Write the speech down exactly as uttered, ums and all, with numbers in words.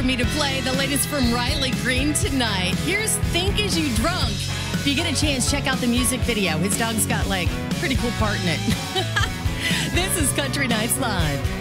for me to play the latest from Riley Green tonight. Here's Think Is You Drunk. If you get a chance, check out the music video. His dog's got, like, a pretty cool part in it. This is Country Nights Live.